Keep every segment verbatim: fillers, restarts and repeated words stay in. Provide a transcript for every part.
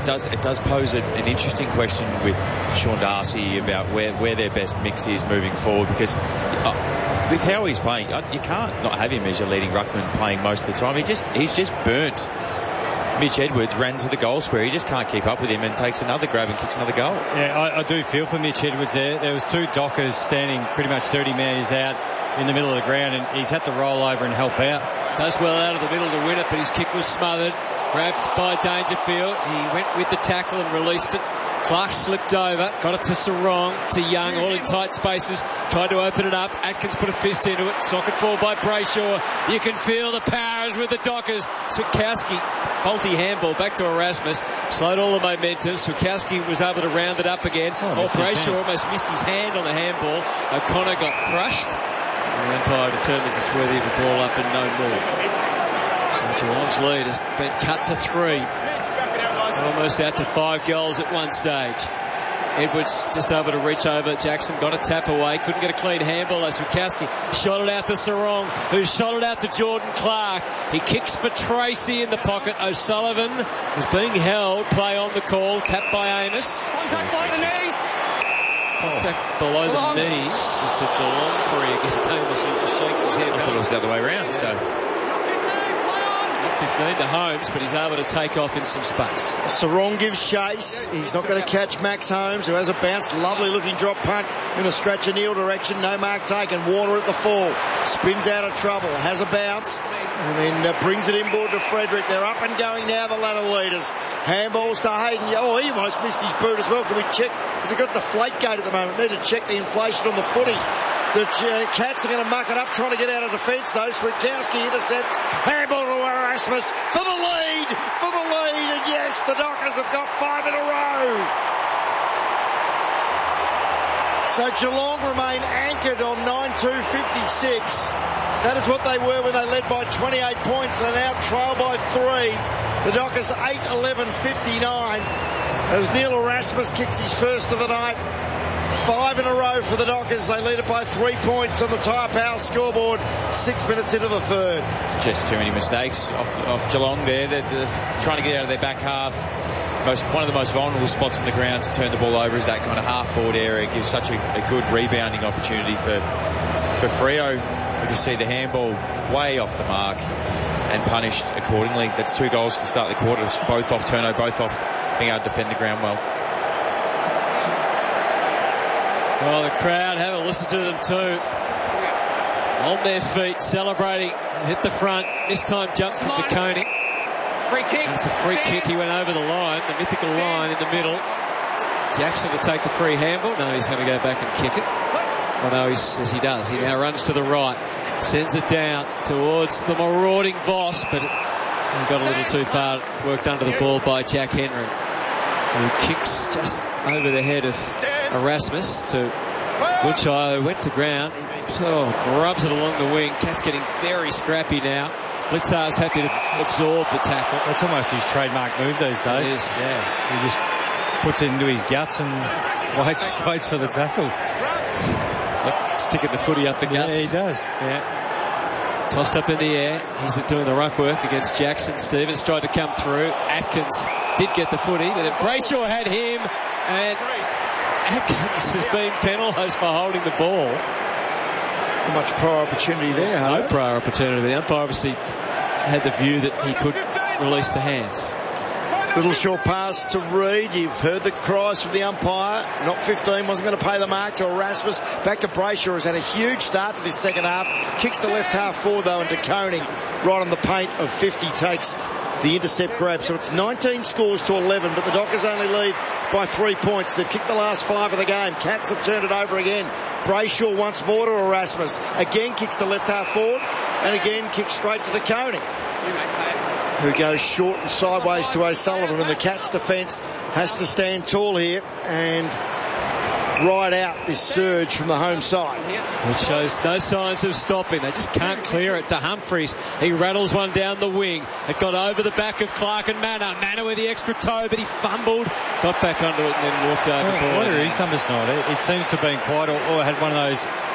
it does it does pose a, an interesting question with Sean Darcy about where, where their best mix is moving forward, because uh, with how he's playing, uh, you can't not have him as your leading ruckman playing most of the time. He just he's just burnt. Mitch Edwards ran to the goal square. He just can't keep up with him and takes another grab and kicks another goal. Yeah, I, I do feel for Mitch Edwards there. There was two Dockers standing pretty much thirty metres out in the middle of the ground, and he's had to roll over and help out. Does well out of the middle to win it, but his kick was smothered. Grabbed by Dangerfield. He went with the tackle and released it. Clark slipped over, got it to Sarong, to Young, all in tight spaces. Tried to open it up. Atkins put a fist into it. Socket forward by Brayshaw. You can feel the powers with the Dockers. Switkowski, faulty handball back to Erasmus. Slowed all the momentum. Switkowski was able to round it up again. Oh, oh Brayshaw almost missed his hand on the handball. O'Connor got crushed. And the umpire determines it's worthy of a ball up and no more. So Geelong's lead has been cut to three. Almost out to five goals at one stage. Edwards just able to reach over. Jackson got a tap away. Couldn't get a clean handball. As Switkowski shot it out to Sarong, who shot it out to Jordan Clark. He kicks for Tracy in the pocket. O'Sullivan was being held. Play on the call. Tapped by Amos. Contact below the knees. Contact below the knees. It's a Geelong free against Amos. He just shakes his head. I thought it was the other way around. Yeah. So. fifteen to Holmes, but he's able to take off in some space. Sarong gives chase. He's not going to catch Max Holmes, who has a bounce. Lovely looking drop punt in the scratch and kneel direction. No mark taken. Warner at the fall. Spins out of trouble. Has a bounce. And then uh, brings it inboard to Frederick. They're up and going now, the ladder leaders. Handballs to Hayden. Oh, he almost missed his boot as well. Can we check? Has he got deflate gate at the moment? Need to check the inflation on the footies. The uh, Cats are going to muck it up, trying to get out of defence though. Switkowski intercepts. Handball to Erasmus for the lead, for the lead, and yes, the Dockers have got five in a row. So Geelong remain anchored on nine two fifty-six. That is what they were when they led by twenty-eight points. They're now trail by three. The Dockers eight eleven fifty-nine as Neil Erasmus kicks his first of the night. Five in a row for the Dockers. They lead it by three points on the Tyre Power scoreboard. Six minutes into the third. Just too many mistakes off, off Geelong there. They're, they're trying to get out of their back half. Most, one of the most vulnerable spots on the ground to turn the ball over is that kind of half-forward area. It gives such a, a good rebounding opportunity for, for Freo. We just see the handball way off the mark and punished accordingly. That's two goals to start the quarter, both off Turno, both off being able to defend the ground well. Well, the crowd, have a listen to them too. On their feet, celebrating. Hit the front. This time jump from De Koning. Free kick. It's a free kick. He went over the line, the mythical line in the middle. Jackson to take the free handball. No, he's going to go back and kick it. Oh no, he says he does. He now runs to the right. Sends it down towards the marauding Voss, but it, he got a little too far. Worked under the ball by Jack Henry, who kicks just over the head of Erasmus to Woodshire, who went to ground. Oh, grubs it along the wing. Cat's getting very scrappy now. Blitzar's happy to absorb the tackle. That's almost his trademark move these days. It is, yeah. He just puts it into his guts and waits, waits for the tackle. Sticking the footy up the guts. Yeah, he does. Yeah. Tossed up in the air. He's doing the ruck work against Jackson. Stevens tried to come through. Atkins did get the footy, but then Brayshaw had him, and Atkins has been penalised for holding the ball. Not much prior opportunity there, huh? No prior opportunity. The umpire obviously had the view that he could release the hands. Little short pass to Reid. You've heard the cries from the umpire. Not fifteen, wasn't going to pay the mark to Erasmus. Back to Brayshaw, has had a huge start to this second half. Kicks the left half forward though, and De Koning right on the paint of fifty takes the intercept grab. So it's nineteen scores to eleven, but the Dockers only lead by three points. They've kicked the last five of the game. Cats have turned it over again. Brayshaw once more to Erasmus. Again kicks the left half forward, and again kicks straight to De Koning, who goes short and sideways to O'Sullivan, and the Cats defence has to stand tall here and ride out this surge from the home side. Which shows no signs of stopping. They just can't clear it to Humphreys. He rattles one down the wing. It got over the back of Clark and Manor. Manor with the extra toe, but he fumbled, got back onto it and then walked over. What are his numbers tonight? It seems to have been quiet, or, or had one of those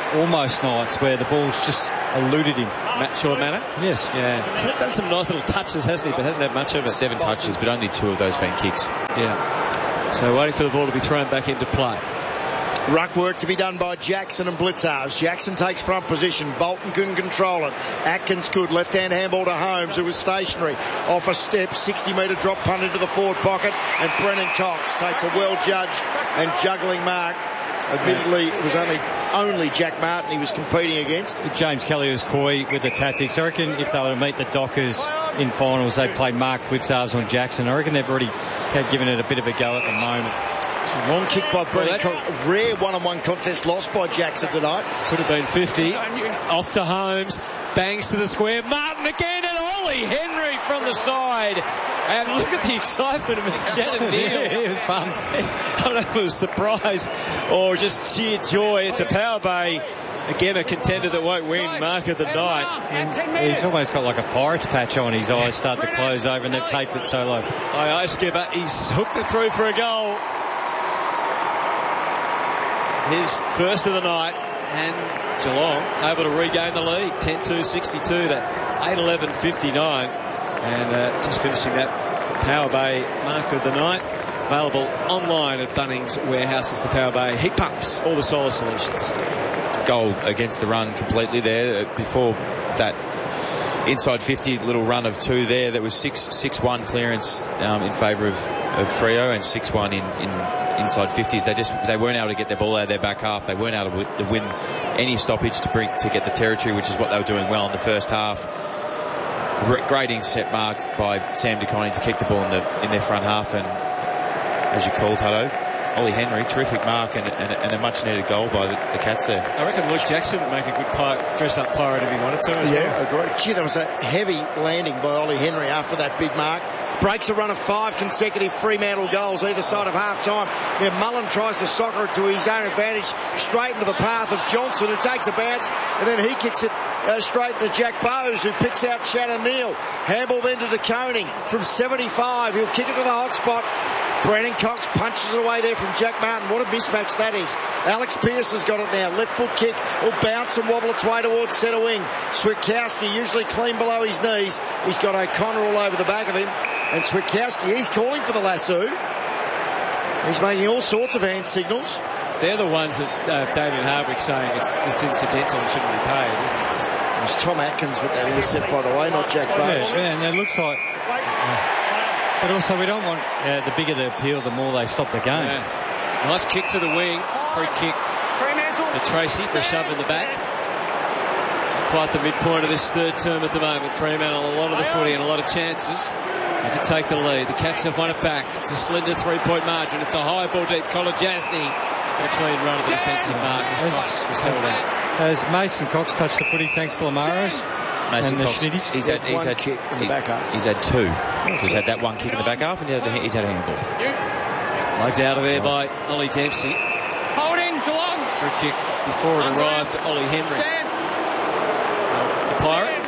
almost nights where the ball's just eluded him. Matt Sean Manor? Yes. Yeah. He's done some nice little touches, hasn't he? But hasn't had much of it. Seven touches, but only two of those been kicks. Yeah. So waiting for the ball to be thrown back into play. Ruck work to be done by Jackson and Blitzars. Jackson takes front position. Bolton couldn't control it. Atkins could. Left-hand handball to Holmes, who was stationary. Off a step, sixty metre drop punt into the forward pocket. And Brennan Cox takes a well-judged and juggling mark. Admittedly, it was only only Jack Martin he was competing against. James Kelly was coy with the tactics. I reckon if they were to meet the Dockers in finals, they'd play Mark Blitzars on Jackson. I reckon they've already had given it a bit of a go at the moment. It's a long kick by Brennan Cox. A rare one-on-one contest lost by Jackson tonight. Could have been fifty. Off to Holmes. Bangs to the square. Martin again, and Ollie Henry from the side. And look at the excitement of Shannon Neal. He was pumped. I don't know if it was surprise or just sheer joy. It's a Power Bay. Again, a contender that won't win mark of the night. He's almost got like a Pirates patch on. His eyes start to close over and they've taped it so low. Aye, aye, Skipper. He's hooked it through for a goal. His first of the night, and Geelong able to regain the lead. ten two sixty-two to eight eleven fifty-nine. And uh, just finishing that Power Bay mark of the night. Available online at Bunnings Warehouses, the Power Bay heat pumps, all the solar solutions. Goal against the run completely there. Before that inside fifty little run of two there, that was six six one clearance um, in favour of, of Freo, and six one in, in inside fifties. They just they weren't able to get their ball out of their back half. They weren't able to win any stoppage to bring to get the territory, which is what they were doing well in the first half. Great inset marked by Sam DeConning to kick the ball in the in their front half, and as you called, hello, Ollie Henry, terrific mark and, and, and a much needed goal by the, the Cats there. I reckon Luke Jackson would make a good pirate, dress-up pirate if he wanted to. As yeah, well. agreed. Gee, that was a heavy landing by Ollie Henry after that big mark. Breaks a run of five consecutive Fremantle goals either side of half-time. Now Mullen tries to soccer it to his own advantage, straight into the path of Johnson, who takes a bounce, and then he kicks it uh, straight to Jack Bowes, who picks out Shannon Neal. Handball then to DeConing from seventy-five. He'll kick it to the hot spot. Brennan Cox punches it away there from Jack Martin. What a mismatch that is. Alex Pearce has got it now. Left foot kick will bounce and wobble its way towards centre wing. Switkowski usually clean below his knees. He's got O'Connor all over the back of him. And Switkowski, he's calling for the lasso. He's making all sorts of hand signals. They're the ones that uh, Damien Hardwick saying it's just incidental and shouldn't be paid. Just... It was Tom Atkins with that intercept, by the way, not Jack Bowes. Yeah, yeah, and it looks like... Uh, but also we don't want uh, the bigger the appeal, the more they stop the game. Yeah. Nice kick to the wing. Free kick for Tracy for a shove in the back. Quite the midpoint of this third term at the moment. Fremantle a lot of the footy and a lot of chances. And to take the lead. The Cats have won it back. It's a slender three-point margin. It's a high ball deep. Colin Jasny. A clean run at the defensive mark as Cox was held out. As Mason Cox touched the footy thanks to Lamaras. Mason and Cox, the he's had, he's one had kick in the he's, back half. He's had two. He's had that one kick in the back half, and he's had, he's had a handball. Lugged out of there by Ollie Dempsey. Holding Geelong. Free kick before it arrived to Ollie Henry. The Pirate.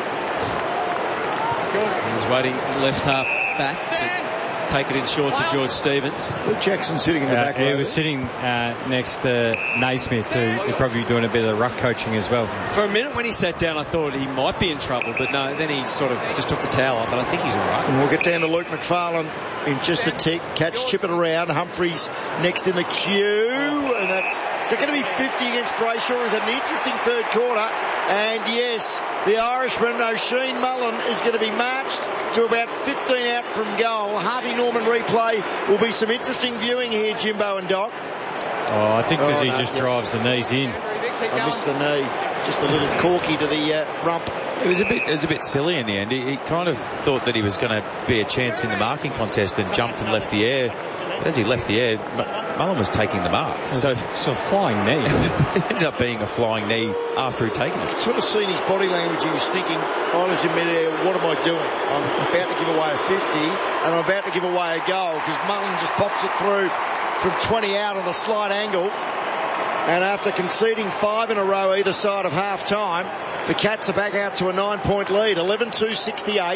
He's waiting left half back to take it in short to George Stevens. Luke Jackson sitting in the Uh, back he row. was sitting uh, next to Naismith, who would probably be doing a bit of the ruck coaching as well. For a minute when he sat down, I thought he might be in trouble, but no, then he sort of just took the towel off, and I think he's all right. And we'll get down to Luke McFarlane in just a tick. Cats chip it around. Humphreys next in the queue. And that's, is it going to be fifty against Brayshaw? Is it an interesting third quarter? And yes, the Irishman, O'Sheen Mullen, is going to be marched to about fifteen out from goal. Harvey Norman replay will be some interesting viewing here, Jimbo and Doc. Oh, I think because oh, he no, just yeah. drives the knees in. I missed the knee. Just a little corky to the uh, rump. It was a bit, it was a bit silly in the end. He, he kind of thought that he was going to be a chance in the marking contest and jumped and left the air. But as he left the air, Mullen was taking the mark. So, so flying knee. It ended up being a flying knee after he'd taken it. Sort of seen his body language. He was thinking, I was in mid-air, what am I doing? I'm about to give away a fifty and I'm about to give away a goal, because Mullen just pops it through from twenty out on a slight angle. And after conceding five in a row either side of half-time, the Cats are back out to a nine-point lead. eleven two sixty-eight.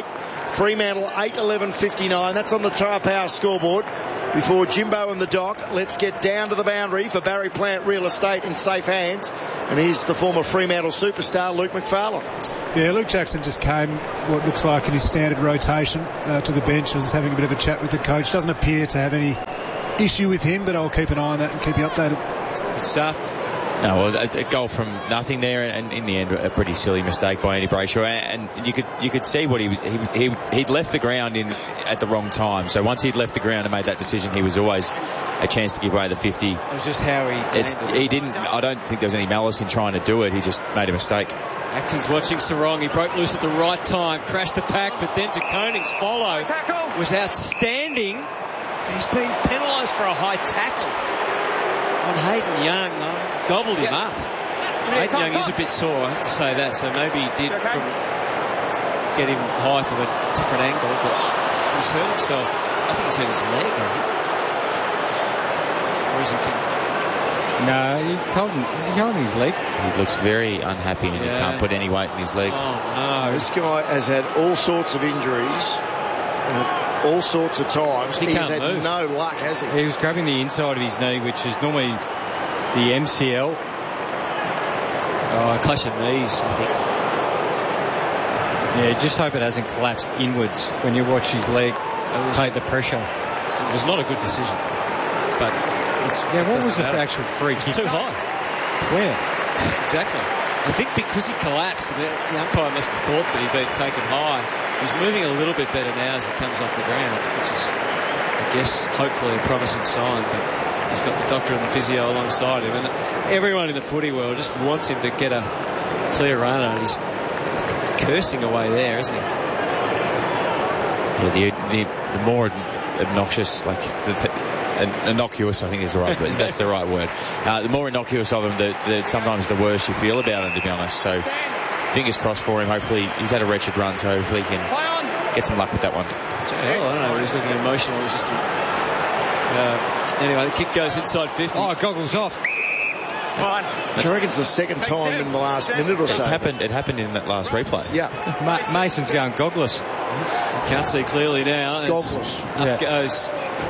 Fremantle eight eleven fifty-nine. That's on the Tyre Power scoreboard. Before Jimbo and the Doc, let's get down to the boundary for Barry Plant Real Estate in safe hands. And here's the former Fremantle superstar, Luke McFarlane. Yeah, Luke Jackson just came, what looks like in his standard rotation, uh, to the bench. Was having a bit of a chat with the coach. Doesn't appear to have any issue with him, but I'll keep an eye on that and keep you updated. Good stuff. No, well, a, a goal from nothing there, and in the end, a pretty silly mistake by Andy Brayshaw. And you could you could see what he was. He, he he'd left the ground in at the wrong time. So once he'd left the ground and made that decision, he was always a chance to give away the fifty. It was just how he. It's, he didn't. I don't think there was any malice in trying to do it. He just made a mistake. Atkins watching Sarong. He broke loose at the right time, crashed the pack, but then De Koning's follow was outstanding. He's been penalised for a high tackle on Hayden Young. Oh, gobbled him up. Hayden Young is a bit sore, I have to say that, so maybe he did from get him high from a different angle, but he's hurt himself. I think he's hurt his leg, has he? Or is he... No, he told him, is he holding his leg? He looks very unhappy and yeah. He can't put any weight in his leg. Oh, no. This guy has had all sorts of injuries, uh, all sorts of times. He He's can't had move. no luck, has he? He was grabbing the inside of his knee, which is normally the M C L. Oh, clash of knees, I think. Yeah, just hope it hasn't collapsed inwards when you watch his leg take the pressure. It was not a good decision. But it's, yeah, what was the matter. actual free kick? It's too high. Where? Exactly. I think because he collapsed, the, the umpire must have thought that he'd been taken high. He's moving a little bit better now as he comes off the ground, which is, I guess, hopefully a promising sign. But he's got the doctor and the physio alongside him, and everyone in the footy world just wants him to get a clear run, and he's cursing away there, isn't he? Yeah, the the, the more obnoxious, like the, the, innocuous, I think is the right word. That's the right word. Uh, the more innocuous of them, the, the, sometimes the worse you feel about them, to be honest. So fingers crossed for him. Hopefully he's had a wretched run, so hopefully he can get some luck with that one. Well, I don't know. He's looking emotional. It was just. Uh, anyway, the kick goes inside fifty. Oh, goggles off. Fine. Do you reckon it's the second time in the last minute or so? It happened, it happened in that last replay. Yeah. Ma- Mason's going goggless. Can't see clearly now. Goggless. Up Yeah. goes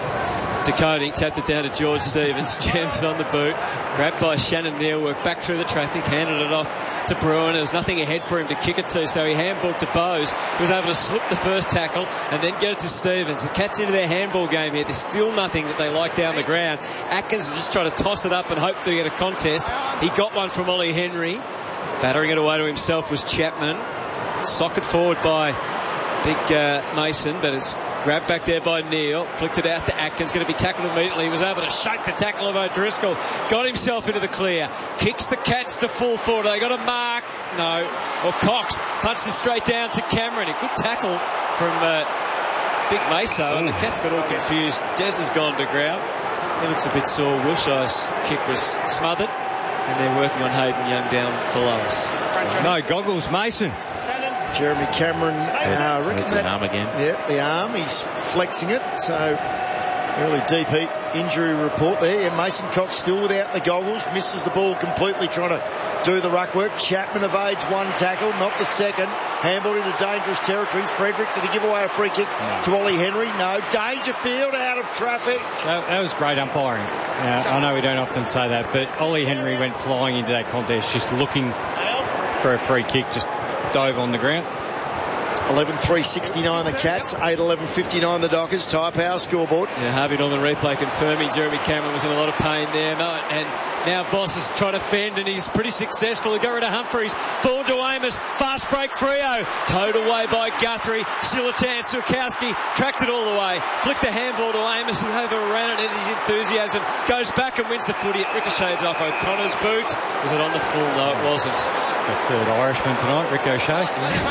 De Koning, tapped it down to George Stevens, jams it on the boot, grabbed by Shannon Neal, worked back through the traffic, handed it off to Bruin. There was nothing ahead for him to kick it to, so he handballed to Bowes. He was able to slip the first tackle and then get it to Stevens. The Cats into their handball game here. There's still nothing that they like down the ground. Atkins is just trying to toss it up and hope to get a contest. He got one from Ollie Henry. Battering it away to himself was Chapman. Socket forward by Big uh, Mason, but it's grabbed back there by Neal, flicked it out to Atkins, going to be tackled immediately. He was able to shake the tackle of O'Driscoll, got himself into the clear, kicks the Cats to full forward. They got a mark, no, or Cox punches straight down to Cameron. A good tackle from uh, Big Meso, and the Cats got all confused. Des has gone to ground. He looks a bit sore. Wilshire's kick was smothered, and they're working on Hayden Young down below us. No, goggles, Mason. Jeremy Cameron, uh, reckon the that, arm again. Yeah, the arm. He's flexing it. So early deep heat injury report there. Yeah, Mason Cox still without the goggles, misses the ball completely, trying to do the ruck work. Chapman evades one tackle, not the second. Handballed into dangerous territory. Frederick, did he give away a free kick to Ollie Henry? No. Dangerfield out of traffic. That, that was great umpiring. Uh, I know we don't often say that, but Ollie Henry went flying into that contest just looking for a free kick, just dove on the ground. eleven three sixty-nine the Cats, eight eleven fifty-nine the Dockers. Tyre Power scoreboard. Yeah, Harvey on the replay confirming Jeremy Cameron was in a lot of pain there. And now Voss is trying to fend, and he's pretty successful. He got rid of Humphreys. Forward to Amos. Fast break Freo. Towed away by Guthrie. Still a chance. Sukowski tracked it all the way. Flicked the handball to Amos. He overran it in his enthusiasm. Goes back and wins the footy. It ricochets off O'Connor's boot. Was it on the full? No, it wasn't. The third Irishman tonight, Ricochet.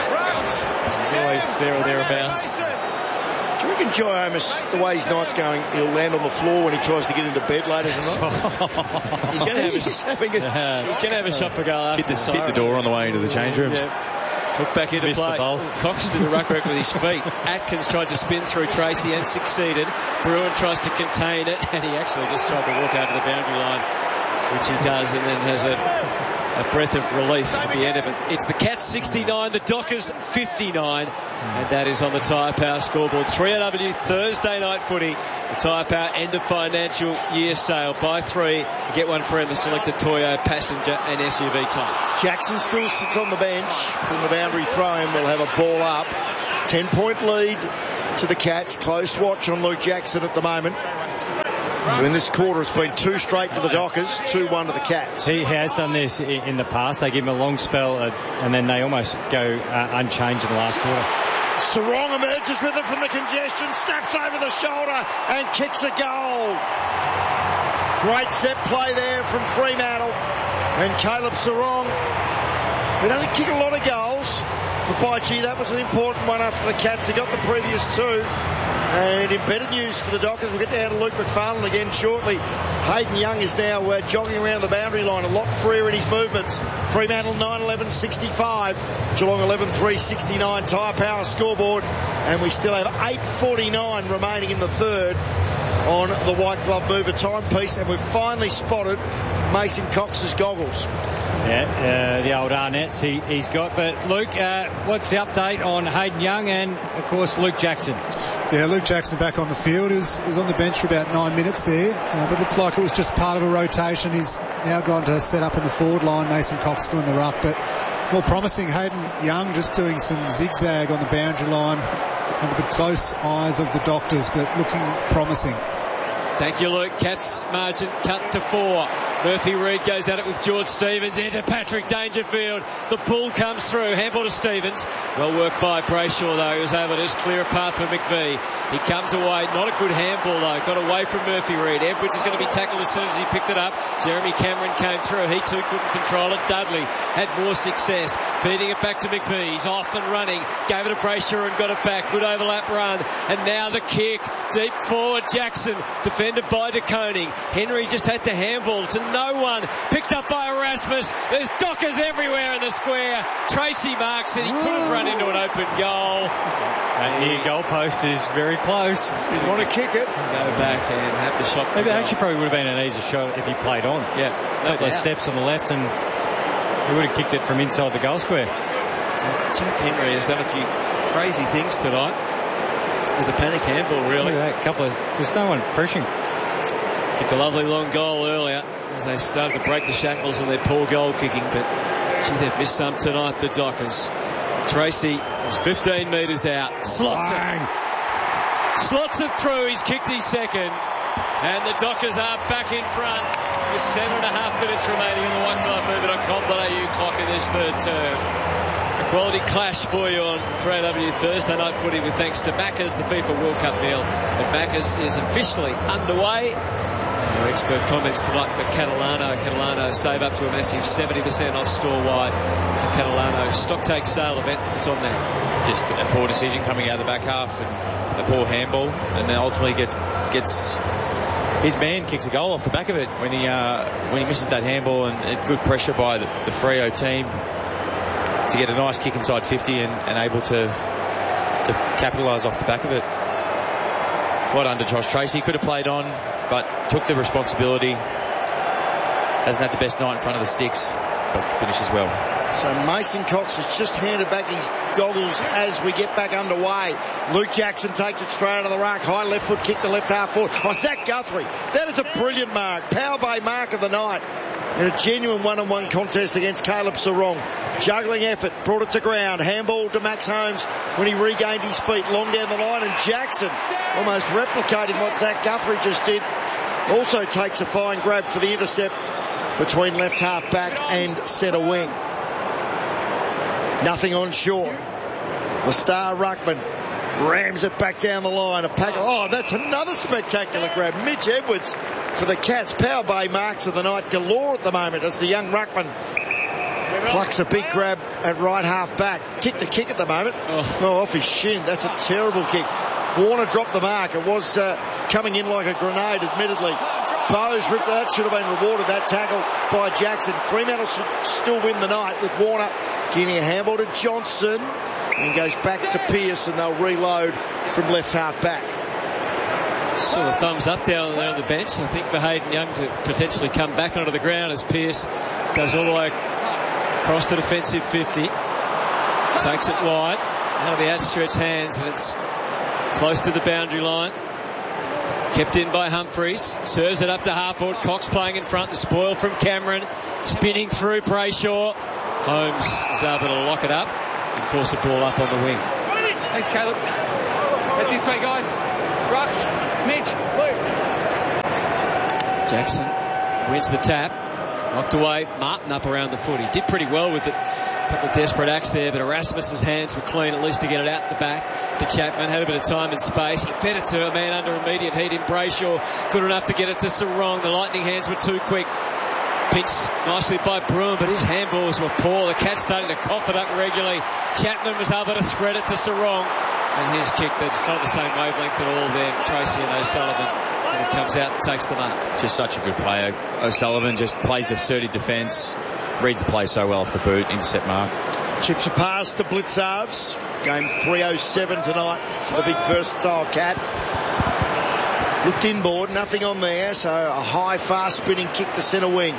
He's always there or thereabouts. Do you reckon Jai Amos, the way his night's going, he'll land on the floor when he tries to get into bed later tonight? He's going to have, He's having a, uh, he's gonna have a shot for goal after Hit the, hit the door on the way into the change rooms. Yeah. Hook back into Missed play. the ball. Cox did the ruck work with his feet. Atkins tried to spin through Tracy and succeeded. Bruin tries to contain it, and he actually just tried to walk out to the boundary line, which he does, and then has a a breath of relief at the end of it. It's the Cats sixty-nine, the Dockers fifty-nine, and that is on the Tyre Power scoreboard. three R W Thursday night footy. The Tyre Power end of financial year sale. Buy three, get one free in the selected Toyo passenger and S U V types. Jackson still sits on the bench from the boundary throw in. We'll have a ball up. ten point lead to the Cats. Close watch on Luke Jackson at the moment. So in this quarter, it's been two straight to the Dockers, two one to the Cats. He has done this in the past. They give him a long spell, uh, and then they almost go uh, unchanged in the last quarter. Sarong emerges with it from the congestion, snaps over the shoulder, and kicks a goal. Great set play there from Fremantle. And Caleb Sarong, he doesn't kick a lot of goals, but by gee, that was an important one after the Cats. He got the previous two. And in better news for the Dockers, we'll get down to Luke McFarlane again shortly. Hayden Young is now uh, jogging around the boundary line, a lot freer in his movements. Fremantle nine eleven sixty-five, Geelong eleven three sixty-nine, Tyre Power scoreboard. And we still have eight forty-nine remaining in the third on the White Glove Mover timepiece. And we've finally spotted Mason Cox's goggles. Yeah, uh, the old Arnett's he, he's got. But Luke, uh, what's the update on Hayden Young and, of course, Luke Jackson? Yeah, Luke Jackson back on the field. He was, he was on the bench for about nine minutes there, uh, but it looked like it was just part of a rotation. He's now gone to set up in the forward line. Mason Cox still in the ruck, but more promising, Hayden Young just doing some zigzag on the boundary line under the close eyes of the doctors, but looking promising. Thank you, Luke. Cats margin cut to four. Murphy Reid goes at it with George Stevens into Patrick Dangerfield. The pull comes through. Handball to Stevens. Well worked by Brayshaw, though. He was able to just clear a path for McVie. He comes away. Not a good handball, though. Got away from Murphy Reid. Edwards is going to be tackled as soon as he picked it up. Jeremy Cameron came through. He too couldn't control it. Dudley had more success. Feeding it back to McVie. He's off and running. Gave it to Brayshaw and got it back. Good overlap run. And now the kick. Deep forward. Jackson. Defended by De Koning. Henry just had to handball to no one. Picked up by Erasmus. There's Dockers everywhere in the square. Tracy marks it. He could have run into an open goal. And the goalpost is very close. You want to kick it? Go back and have the shot. Maybe actually probably would have been an easy shot if he played on. Yeah. No couple of steps on the left and he would have kicked it from inside the goal square. Jack Henry has done a few crazy things tonight. There's a panic handball, really. A couple of, there's no one pressuring. Kicked a lovely long goal earlier as they started to break the shackles of their poor goal kicking, but gee, they've missed some tonight, the Dockers. Tracy is fifteen metres out. Slots Bang. it. Slots it through. He's kicked his second. And the Dockers are back in front with seven and a half minutes remaining in the white glove mover dot com dot a u clock in this third term. A quality clash for you on three R W Thursday night footy with thanks to Maccas. The FIFA World Cup meal at Maccas is officially underway. Our expert comments tonight for Catalano. Catalano save up to a massive seventy percent off store-wide. The Catalano stocktake sale event, it's on there. Just a poor decision coming out of the back half and a poor handball, and then ultimately gets gets his man kicks a goal off the back of it when he uh, when he misses that handball, and, and good pressure by the, the Freo team to get a nice kick inside fifty and, and able to to capitalise off the back of it. Well done to Josh Tracy. He could have played on, but took the responsibility. Hasn't had the best night in front of the sticks, but finishes well. So Mason Cox has just handed back his goggles as we get back underway. Luke Jackson takes it straight out of the ruck. High left foot kick to left half forward. Oh, Zach Guthrie. That is a brilliant mark. Power Bay mark of the night. In a genuine one-on-one contest against Caleb Sarong. Juggling effort. Brought it to ground. Handball to Max Holmes when he regained his feet long down the line. And Jackson, almost replicating what Zach Guthrie just did, also takes a fine grab for the intercept between left half back and centre wing. Nothing on shore. The star ruckman rams it back down the line. A pack. Oh, that's another spectacular grab. Mitch Edwards for the Cats. Power Bay marks of the night galore at the moment as the young ruckman plucks a big grab at right half back. Kick to kick at the moment. Oh, oh off his shin. That's a terrible kick. Warner dropped the mark. It was uh, coming in like a grenade, admittedly. Bowes, that should have been rewarded, that tackle by Jackson. Fremantle should still win the night with Warner getting a handball to Johnson and goes back to Pearce, and they'll reload from left half back. Sort of thumbs up down there on the bench, I think, for Hayden Young to potentially come back onto the ground as Pearce goes all the way across the defensive fifty. Takes it wide, out of the outstretched hands, and it's close to the boundary line. Kept in by Humphreys. Serves it up to half-forward. Cox playing in front. The spoil from Cameron. Spinning through Brayshaw. Holmes is able to lock it up and force the ball up on the wing. Thanks, Caleb. Head this way, guys. Rux, Mitch, Luke. Jackson wins the tap. Knocked away. Martin up around the foot. He did pretty well with it. A couple of desperate acts there, but Erasmus's hands were clean, at least to get it out the back to Chapman. Had a bit of time and space. He fed it to a man under immediate heat in Brayshaw. Good enough to get it to Sarong. The lightning hands were too quick. Pinched nicely by Broome, but his handballs were poor. The Cats starting to cough it up regularly. Chapman was able to spread it to Sarong. And his kick, but it's not the same wavelength at all there. Tracy and O'Sullivan, and it comes out and takes them up. Just such a good player. O'Sullivan just plays assertive defence, reads the play so well off the boot, intercept mark. Chips a pass to Blitzarves. Game three oh seven tonight for the big versatile Cat. Looked inboard, nothing on there, so a high, fast spinning kick to centre wing.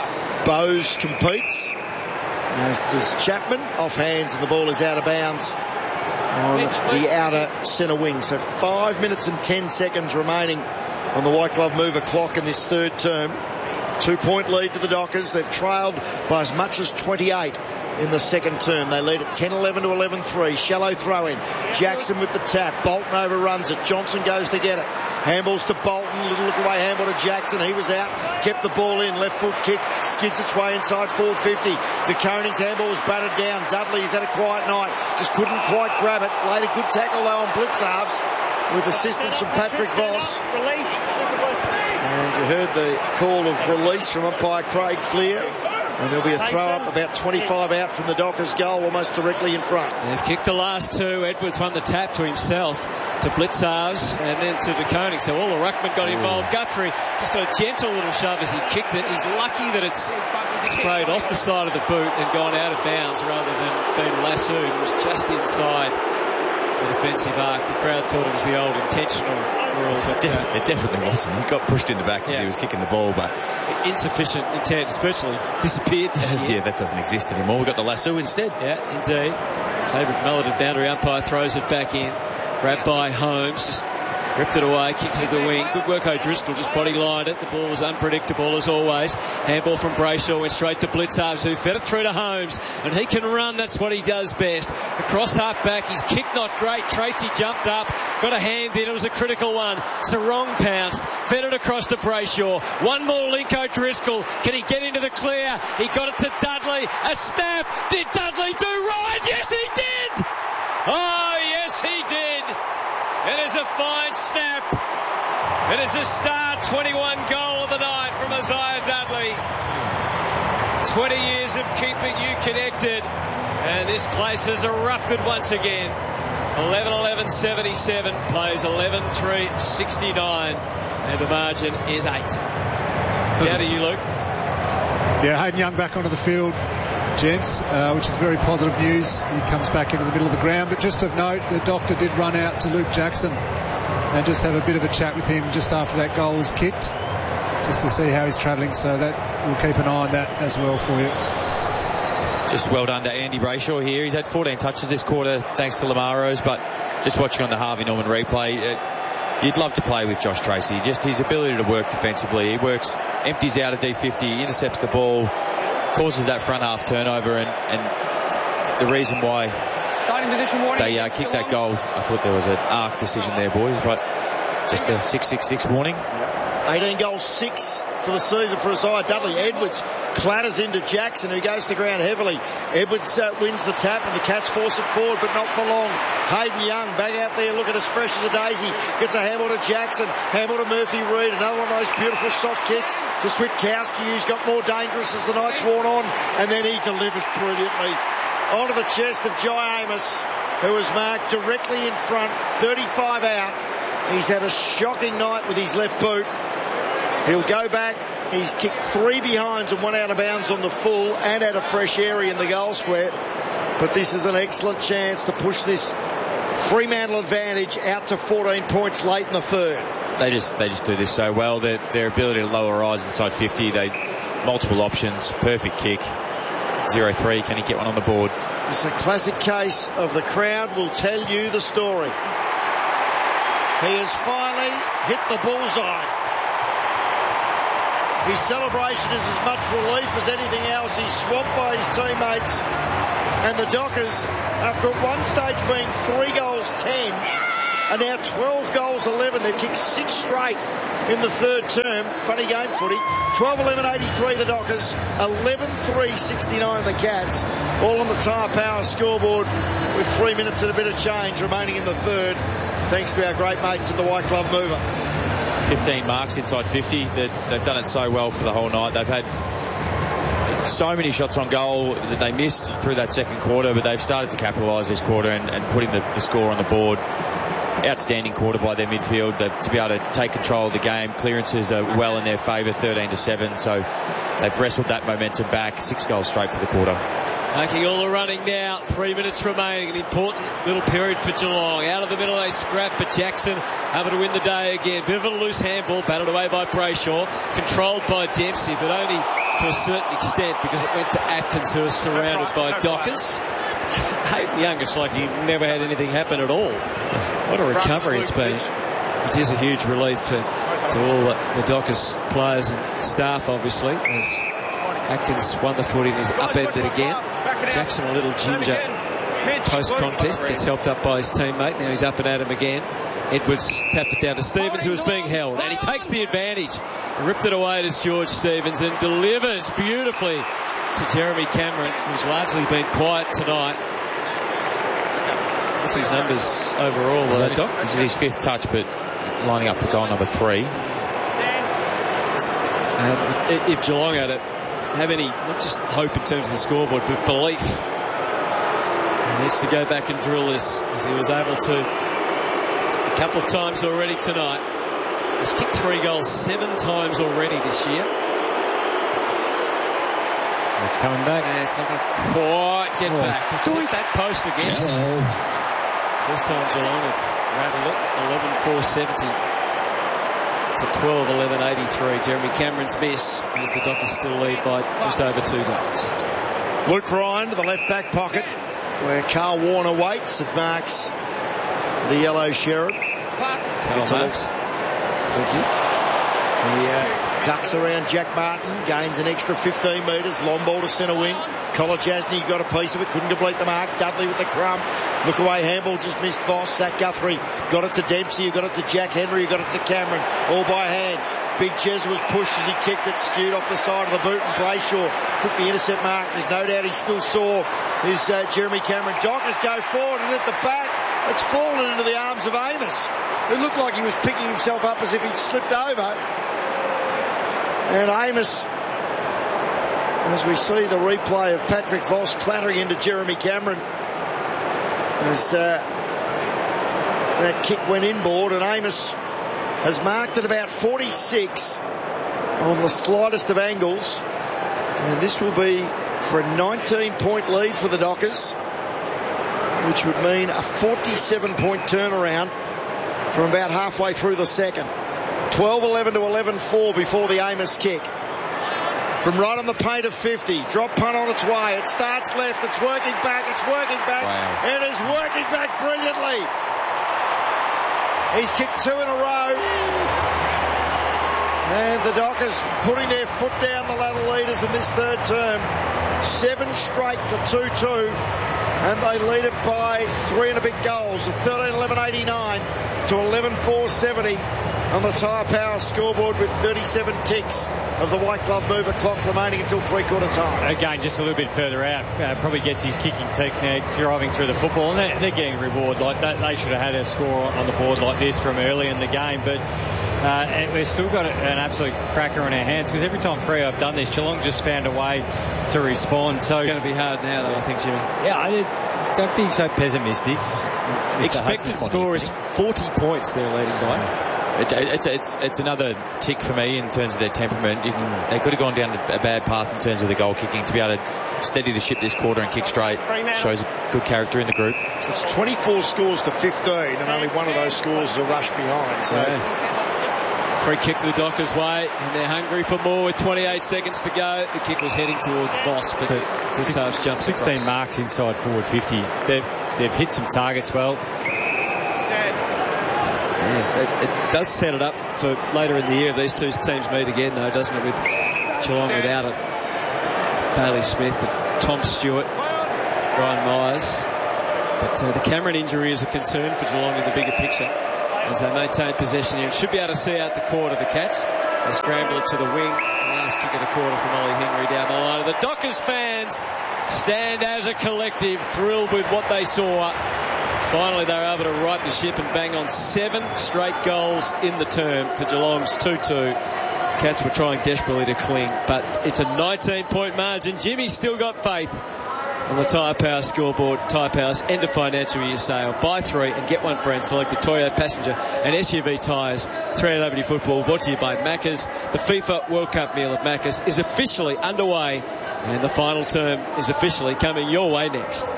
Bowes competes, as does Chapman. Off hands, and the ball is out of bounds on the outer centre wing. So five minutes and ten seconds remaining on the White Glove Mover clock in this third term. Two-point lead to the Dockers. They've trailed by as much as twenty-eight in the second term. They lead at ten eleven to eleven three. Shallow throw in. Jackson with the tap. Bolton overruns it. Johnson goes to get it. Handballs to Bolton. Little look away handball to Jackson. He was out. Kept the ball in. Left foot kick. Skids its way inside four fifty. De Koning's handball was battered down. Dudley has had a quiet night. Just couldn't quite grab it. Laid a good tackle though on Blitzarves with assistance from Patrick Voss. Release. And you heard the call of release from umpire Craig Fleer. And there'll be a throw up about twenty-five out from the Dockers goal, almost directly in front. They've kicked the last two. Edwards won the tap to himself, to Blitzarves, and then to De Koning. So all the ruckmen got involved. Guthrie just got a gentle little shove as he kicked it. He's lucky that it's sprayed off the side of the boot and gone out of bounds rather than being lassoed. It was just inside the defensive arc. The crowd thought it was the old intentional rule. But, uh, it definitely wasn't. He got pushed in the back as yeah. he was kicking the ball, but insufficient intent, especially disappeared this year. Yeah, that doesn't exist anymore. We've got the lasso instead. Yeah, indeed. Favourite mulleted boundary umpire throws it back in. Grabbed by Holmes. Just ripped it away, kicked it to the wing. Good work, O'Driscoll, just body lined it. The ball was unpredictable as always. Handball from Brayshaw went straight to Blitzarves, who fed it through to Holmes. And he can run, that's what he does best. Across half back, his kick not great. Tracy jumped up, got a hand in, it was a critical one. Sarong pounced, fed it across to Brayshaw. One more link, O'Driscoll. Can he get into the clear? He got it to Dudley. A snap. Did Dudley do right? Yes, he did! Oh, yes, he did! It is a fine snap. It is a star twenty-one goal of the night from Isaiah Dudley. twenty years of keeping you connected, and this place has erupted once again. eleven eleven seventy-seven plays eleven three sixty-nine, and the margin is eight. How do you, Luke? Yeah, Hayden Young back onto the field, gents, uh, which is very positive news. He comes back into the middle of the ground. But just of note, the doctor did run out to Luke Jackson and just have a bit of a chat with him just after that goal was kicked, just to see how he's travelling. So that we'll keep an eye on that as well for you. Just well done to Andy Brayshaw here. He's had fourteen touches this quarter thanks to Lamaros, but just watching on the Harvey Norman replay, it, you'd love to play with Josh Tracy. Just his ability to work defensively. He works, empties out a D fifty, intercepts the ball, causes that front half turnover, and, and the reason why they uh, kicked that goal, I thought there was an arc decision there, boys, but just a six six six warning. eighteen goals, six for the season for Isaiah Dudley. Edwards clatters into Jackson, who goes to ground heavily. Edwards uh, wins the tap, and the Cats force it forward, but not for long. Hayden Young back out there looking as fresh as a daisy. Gets a handball to Jackson, handball to Murphy Reid. Another one of those beautiful soft kicks to Switkowski, who's got more dangerous as the night's worn on, and then he delivers brilliantly onto the chest of Jai Amos, who was marked directly in front, thirty-five out. He's had a shocking night with his left boot. He'll go back. He's kicked three behinds and one out of bounds on the full, and had a fresh area in the goal square. But this is an excellent chance to push this Fremantle advantage out to fourteen points late in the third. They just they just do this so well. Their, their ability to lower rise inside fifty, they multiple options, perfect kick. zero three. Can he get one on the board? It's a classic case of the crowd will tell you the story. He has finally hit the bullseye. His celebration is as much relief as anything else. He's swamped by his teammates. And the Dockers, after at one stage being three goals ten, are now twelve goals eleven. They've kicked six straight in the third term. Funny game footy. twelve eleven eighty-three the Dockers, eleven three sixty-nine the Cats. All on the Tyre Power scoreboard with three minutes and a bit of change remaining in the third, thanks to our great mates at the White Glove Mover. fifteen marks inside fifty. They've, they've done it so well for the whole night. They've had so many shots on goal that they missed through that second quarter, but they've started to capitalise this quarter and, and putting the, the score on the board. Outstanding quarter by their midfield to be able to take control of the game. Clearances are well in their favour, thirteen to seven, so they've wrestled that momentum back. Six goals straight for the quarter. Making all the running now. Three minutes remaining. An important little period for Geelong. Out of the middle they scrap, but Jackson able to win the day again. Bit of a loose handball, batted away by Brayshaw. Controlled by Dempsey, but only to a certain extent because it went to Atkins, who was surrounded by Dockers. Hayden Young, it's like he never had anything happen at all. What a recovery it's been. It is a huge relief to, to all the, the Dockers players and staff, obviously, as Atkins won the footy and is upended again. Jackson, a little ginger post-contest, gets helped up by his teammate. Now he's up and at him again. Edwards tapped it down to Stevens, who was being held, and he takes the advantage. Ripped it away to George Stevens and delivers beautifully to Jeremy Cameron, who's largely been quiet tonight. What's his numbers overall, Is though, that, Doc? this is his fifth touch, but lining up for goal number three. Um, if Geelong had it, have any, not just hope in terms of the scoreboard, but belief, he needs to go back and drill this, as he was able to a couple of times already tonight. He's kicked three goals seven times already this year. It's coming back. And it's not going to quite get oh. back. It's hit that post again. Hello. First time Geelong have rattled it. eleven four seventy to twelve eleven eighty-three. Jeremy Cameron's miss as the Dockers still lead by just over two goals. Luke Ryan to the left back pocket where Carl Warner waits. It marks the yellow Sheriff. Carl Marks. Thank you. He uh, ducks around Jack Martin, gains an extra fifteen metres, long ball to centre wing. Kolodjasny got a piece of it, couldn't complete the mark. Dudley with the crumb. Look away handball, just missed Voss. Zach Guthrie got it to Dempsey, who got it to Jack Henry, who got it to Cameron, all by hand. Big Jez was pushed as he kicked it, skewed off the side of the boot, and Brayshaw took the intercept mark. There's no doubt he still saw his uh, Jeremy Cameron. Dockers go forward, and at the back, it's fallen into the arms of Amos. It looked like he was picking himself up as if he'd slipped over. And Amos, as we see the replay of Patrick Voss clattering into Jeremy Cameron, as uh, that kick went inboard, and Amos has marked at about forty-six on the slightest of angles. And this will be for a nineteen point lead for the Dockers, which would mean a forty-seven point turnaround from about halfway through the second. twelve eleven to eleven four before the Amos kick. From right on the paint of fifty. Drop punt on its way. It starts left. It's working back. It's working back. Wow. It is working back brilliantly. He's kicked two in a row. And the Dockers putting their foot down the ladder leaders in this third term. Seven straight to two two. And they lead it by three and a bit goals of thirteen eleven eighty-nine to eleven four seventy on the Tyre Power scoreboard with thirty-seven ticks of the White Glove Mover clock remaining until three-quarter time. Again, just a little bit further out, uh, probably gets his kicking technique driving through the football, and they're, they're getting reward. Like that, they should have had a score on the board like this from early in the game, but uh, and we've still got an absolute cracker in our hands, because every time Freo have done this, Geelong just found a way to respond. So It's going to be hard now, though, I think, Jimmy. yeah, I, don't be so pessimistic. Expected score is forty points they're leading by. It, it's, it's, it's another tick for me in terms of their temperament. You can, they could have gone down a bad path in terms of the goal kicking. To be able to steady the ship this quarter and kick straight shows good character in the group. It's twenty-four scores to fifteen, and only one of those scores is a rush behind. So Yeah. Free kick the Dockers' way, and they're hungry for more with twenty-eight seconds to go. The kick was heading towards Voss, but Gustavs jumped sixteen across. marks inside forward fifty. They've, they've hit some targets well. Yeah, it, it does set it up for later in the year if these two teams meet again, though, doesn't it, with Geelong without it. Bailey Smith and Tom Stewart, Ryan Myers. But uh, the Cameron injury is a concern for Geelong in the bigger picture as they maintain possession here. Should be able to see out the quarter, the Cats. They scramble it to the wing. Last kick of the quarter from Ollie Henry down the line. The Dockers fans stand as a collective, thrilled with what they saw. Finally, they were able to right the ship and bang on seven straight goals in the term to Geelong's two two. Cats were trying desperately to cling, but it's a nineteen point margin. Jimmy's still got faith on the Tyre Power scoreboard. Tyre Power's end of financial year sale. Buy three and get one free and select the Toyota Passenger and S U V tyres. three A W football brought to you by Macca's. The FIFA World Cup meal at Macca's is officially underway, and the final term is officially coming your way next.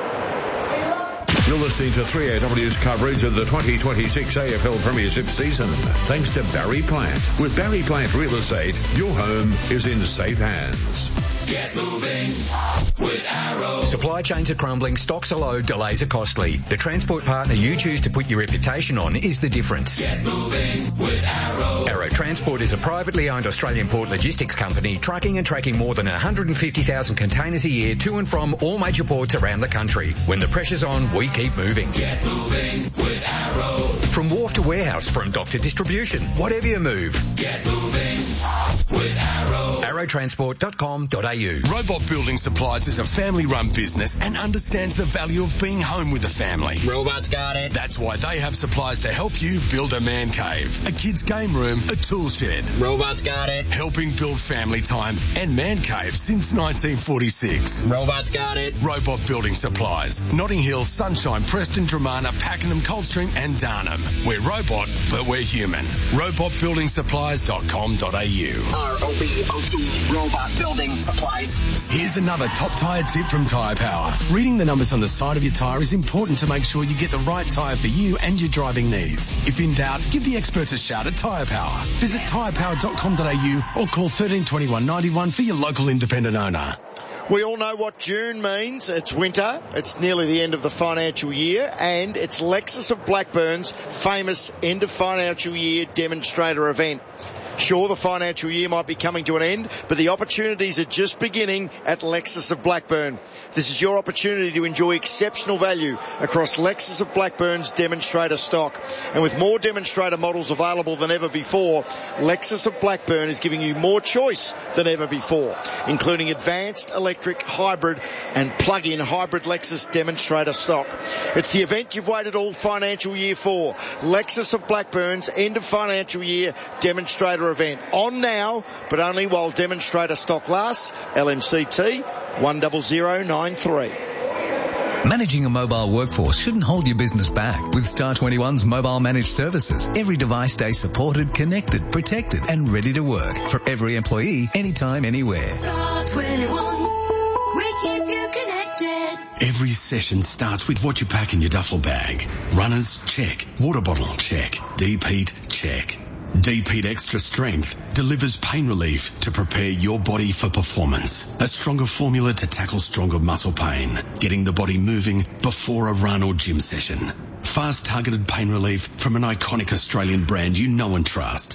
You're listening to three A W's coverage of the twenty twenty-six A F L Premiership season, thanks to Barry Plant. With Barry Plant Real Estate, your home is in safe hands. Get moving with Arrow. Supply chains are crumbling, stocks are low, delays are costly. The transport partner you choose to put your reputation on is the difference. Get moving with Arrow. Arrow Transport is a privately owned Australian port logistics company trucking and tracking more than one hundred fifty thousand containers a year to and from all major ports around the country. When the pressure's on, we keep moving. Get moving with Arrow. From wharf to warehouse, from dock to distribution, whatever you move. Get moving with Arrow. arrow transport dot com dot a u. Robot Building Supplies is a family-run business and understands the value of being home with the family. Robots got it. That's why they have supplies to help you build a man cave, a kid's game room, a tool shed. Robots got it. Helping build family time and man caves since nineteen forty-six. Robots got it. Robot Building Supplies. Notting Hill, Sunshine, Preston, Dramana, Pakenham, Coldstream and Darnham. We're robot, but we're human. robot building supplies dot com dot a u. R O B O T, Robot Building Supplies. Here's another top tyre tip from Tyre Power. Reading the numbers on the side of your tyre is important to make sure you get the right tyre for you and your driving needs. If in doubt, give the experts a shout at Tyre Power. Visit tyre power dot com dot a u or call thirteen twenty-one ninety-one for your local independent owner. We all know what June means. It's winter, it's nearly the end of the financial year, and it's Lexus of Blackburn's famous end of financial year demonstrator event. Sure, the financial year might be coming to an end, but the opportunities are just beginning at Lexus of Blackburn. This is your opportunity to enjoy exceptional value across Lexus of Blackburn's demonstrator stock. And with more demonstrator models available than ever before, Lexus of Blackburn is giving you more choice than ever before, including advanced electric, hybrid and plug-in hybrid Lexus demonstrator stock. It's the event you've waited all financial year for. Lexus of Blackburn's end of financial year demonstrator event. On now, but only while demonstrator stock lasts. L M C T one zero zero nine three. Managing a mobile workforce shouldn't hold your business back. With Star twenty-one's mobile managed services, every device stays supported, connected, protected and ready to work for every employee, anytime, anywhere. Star twenty-one, we keep you connected. Every session starts with what you pack in your duffel bag. Runners, check. Water bottle, check. Deep heat, check. Deep Heat Extra Strength delivers pain relief to prepare your body for performance. A stronger formula to tackle stronger muscle pain, getting the body moving before a run or gym session. Fast targeted pain relief from an iconic Australian brand you know and trust.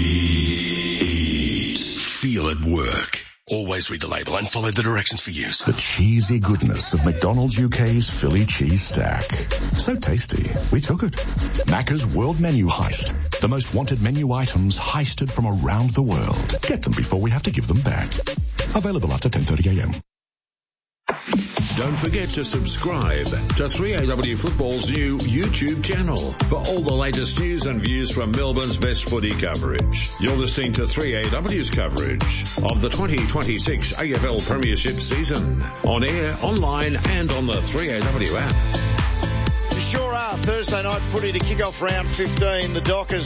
Deep. Feel it work. Always read the label and follow the directions for use. The cheesy goodness of McDonald's U K's Philly cheese stack. So tasty, we took it. Macca's World Menu Heist. The most wanted menu items heisted from around the world. Get them before we have to give them back. Available after ten thirty a.m. Don't forget to subscribe to three A W Football's new YouTube channel for all the latest news and views from Melbourne's best footy coverage. You're listening to three A W's coverage of the twenty twenty-six A F L Premiership season. On air, online and on the three A W app. You sure are. Thursday night footy to kick off round fifteen. The Dockers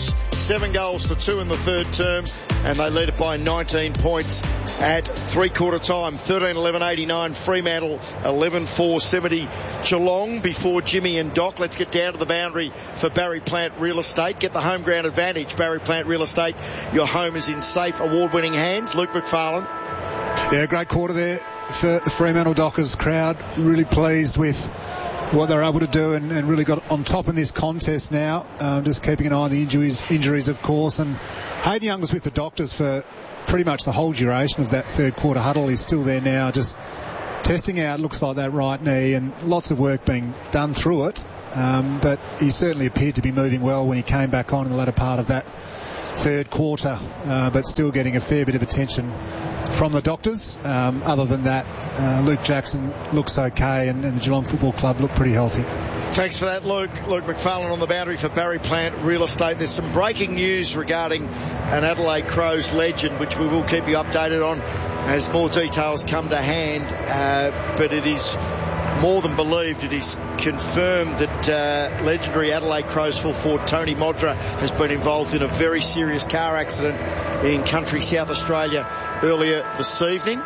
seven goals to two in the third term, and they lead it by nineteen points at three-quarter time. thirteen eleven eighty-nine Fremantle, eleven four seventy Geelong before Jimmy and Doc. Let's get down to the boundary for Barry Plant Real Estate. Get the home ground advantage. Barry Plant Real Estate, your home is in safe, award-winning hands. Luke McFarlane. Yeah, great quarter there for the Fremantle Dockers crowd. Really pleased with what they're able to do, and, and really got on top in this contest now. Um, just keeping an eye on the injuries, injuries of course. And Hayden Young was with the Doctors for pretty much the whole duration of that third quarter huddle. He's still there now, just testing out, looks like, that right knee, and lots of work being done through it. Um, but he certainly appeared to be moving well when he came back on in the latter part of that third quarter, uh, but still getting a fair bit of attention from the Doctors. Um, other than that, uh, Luke Jackson looks okay, and, and the Geelong Football Club look pretty healthy. Thanks for that, Luke. Luke McFarlane on the boundary for Barry Plant Real Estate. There's some breaking news regarding an Adelaide Crows legend, which we will keep you updated on as more details come to hand. Uh, but it is more than believed. It is confirmed that uh, legendary Adelaide Crows full forward Tony Modra has been involved in a very serious car accident in country South Australia earlier this evening.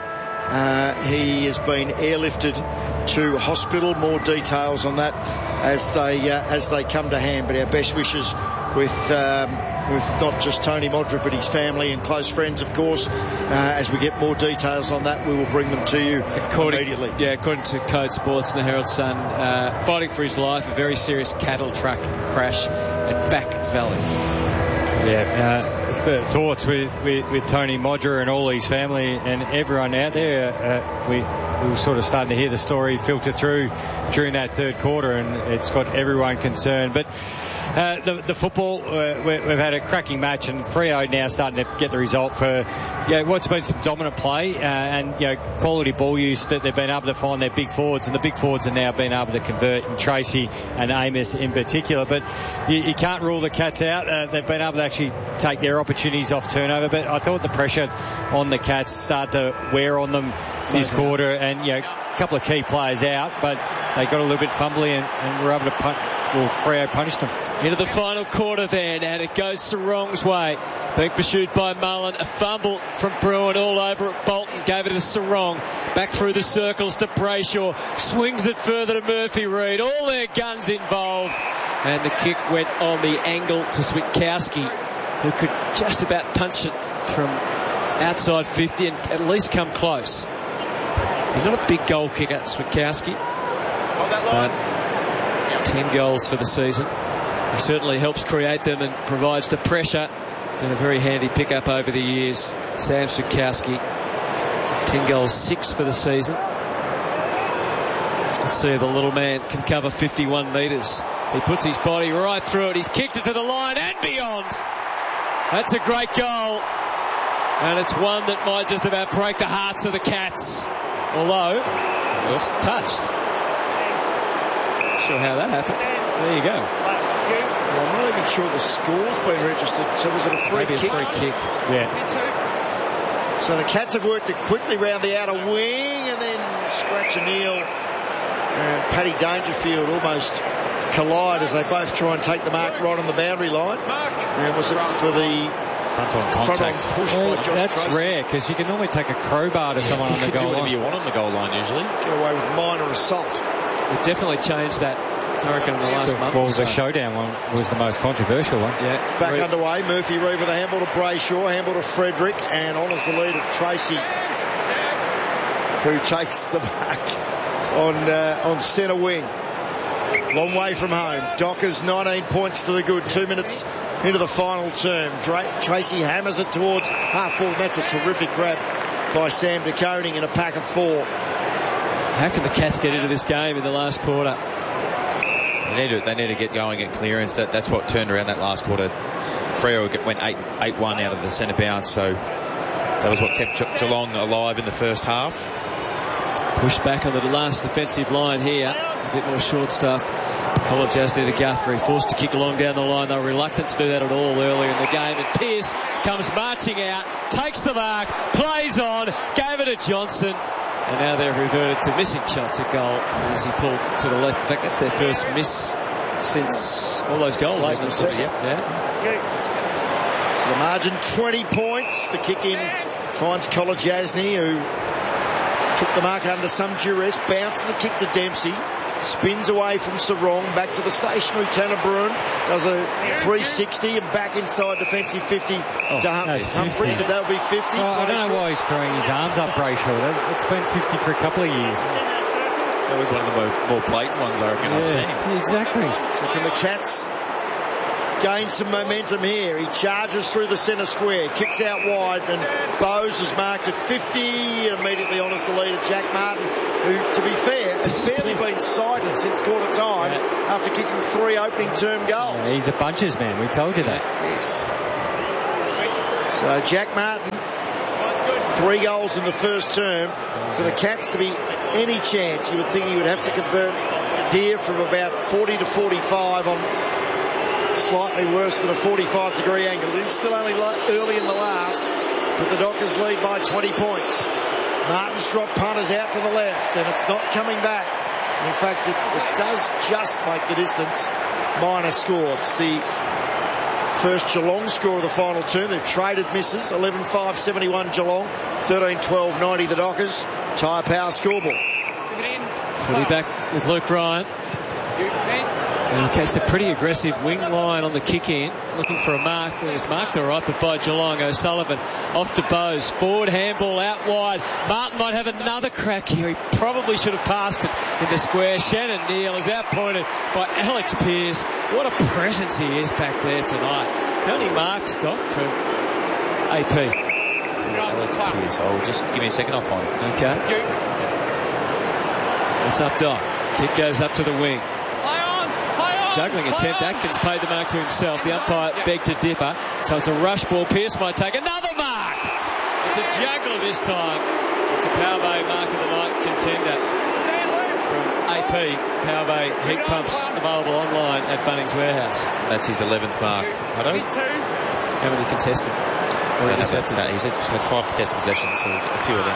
Uh, he has been airlifted to hospital. More details on that as they uh, as they come to hand. But our best wishes with um, with not just Tony Modra but his family and close friends, of course. Uh, as we get more details on that, we will bring them to you according, immediately. Yeah, according to Code Sports and the Herald Sun, uh, fighting for his life, a very serious cattle truck crash at Back Valley. Yeah, uh, th- thoughts with, with, with Tony Modra and all his family and everyone out there. Uh, we, we were sort of starting to hear the story filter through during that third quarter, and it's got everyone concerned. But uh, the, the football, uh, we, we've had a cracking match, and Freo now starting to get the result for yeah, what's been some dominant play uh, and you know quality ball use that they've been able to find their big forwards, and the big forwards are now being able to convert, and Tracy and Amos in particular. But you, you can't rule the Cats out. Uh, they've been able to actually take their opportunities off turnover, but I thought the pressure on the Cats started to wear on them this quarter, and you know, a couple of key players out, but they got a little bit fumbly and, and were able to punt. Well, Freo punished them. Into the final quarter then, and it goes Sarong's way. Being pursued by Mullen. A fumble from Bruin all over at Bolton. Gave it to Sarong. Back through the circles to Brayshaw. Swings it further to Murphy Reid. All their guns involved. And the kick went on the angle to Switkowski, who could just about punch it from outside fifty and at least come close. He's not a big goal kicker, Switkowski. On that line. ten goals for the season. He certainly helps create them and provides the pressure. Been a very handy pickup over the years. Sam Switkowski. ten goals, six for the season. Let's see if the little man can cover fifty-one metres. He puts his body right through it. He's kicked it to the line and beyond. That's a great goal. And it's one that might just about break the hearts of the Cats. Although, it's touched. Sure how that happened. There you go. Well, I'm not even sure the score's been registered. So was it a free Maybe kick? Maybe a free kick. Yeah. So the Cats have worked it quickly round the outer wing, and then Scratch O'Neill and Paddy Dangerfield almost collide as they both try and take the mark right on the boundary line. And was it for the front on contact? Front on push well, by Josh that's Tracy. rare, because you can normally take a crowbar to someone you on the can goal do whatever line. you want on the goal line usually. Get away with minor assault. It definitely changed that, I reckon, in the last month. Well, or so. the showdown one was the most controversial one. Yeah. Back Re- underway. Murphy Reid with a handball to Brayshaw, handball to Frederick, and honours the lead of Tracy, who takes the back on uh, on centre wing. Long way from home. Dockers nineteen points to the good. Two minutes into the final term. Dra- Tracy hammers it towards half forward. That's a terrific grab by Sam De Koning in a pack of four. How can the Cats get into this game in the last quarter? They need to, they need to get going at clearance. That, that's what turned around that last quarter. Freo went eight one out of the centre bounce, so that was what kept Ge- Geelong alive in the first half. Pushed back on the last defensive line here. A bit more short stuff. College as near the Guthrie. Forced to kick along down the line. They were reluctant to do that at all earlier in the game. And Pearce comes marching out, takes the mark, plays on, gave it to Johnson. And now they've reverted to missing shots at goal as he pulled to the left. In fact, that's their first miss since all those goals late in the season. Yeah. So the margin twenty points. The kick in finds Kolajasny, who took the mark under some duress, bounces a kick to Dempsey, spins away from Sarong, back to the stationary Tanner Bruhn, does a three sixty and back inside defensive fifty oh, to Hum- no, Humphries, so that'll be fifty. Well, I don't know why he's throwing his arms up, Brayshaw. It's been fifty for a couple of years. That was one of the more, more blatant ones I reckon yeah, I've seen. Exactly. So can the Cats gain some momentum here? He charges through the centre square, kicks out wide, and Bowes is marked at fifty, immediately honours the leader, Jack Martin, who, to be fair, has barely been sighted since quarter time yeah. after kicking three opening term goals. Yeah, he's a bunches man, we told you that. Yes. So Jack Martin, three goals in the first term. For the Cats to be any chance, you would think he would have to convert here from about forty to forty-five on slightly worse than a forty-five degree angle. It is still only early in the last, but the Dockers lead by twenty points. Martin's drop punters out to the left, and it's not coming back. In fact, it, it does just make the distance. Minor score. It's the first Geelong score of the final term. They've traded misses. eleven five seventy-one Geelong, thirteen twelve ninety the Dockers. Tyre Power scoreboard. Fully back with Luke Ryan. Okay, it's a pretty aggressive wing line on the kick in, looking for a mark. It was marked all right, but by Geelong. O'Sullivan off to Bowes. Forward handball out wide. Martin might have another crack here. He probably should have passed it in the square. Shannon Neal is outpointed by Alex Pearce. What a presence he is back there tonight. How many marks, Doc, for A P? Alex Pearce. Oh, just give me a second, I'll find it. Okay. It's up top. Kick goes up to the wing. Juggling attempt. Atkins paid the mark to himself. The umpire begged to differ. So it's a rush ball. Pearce might take another mark. It's a juggler this time. It's a Power Bay mark of the night contender from A P. Power Bay heat pumps available online at Bunnings Warehouse. That's his eleventh mark. I don't know. How many contested? Or no, he's had five contested possessions, so a few of them.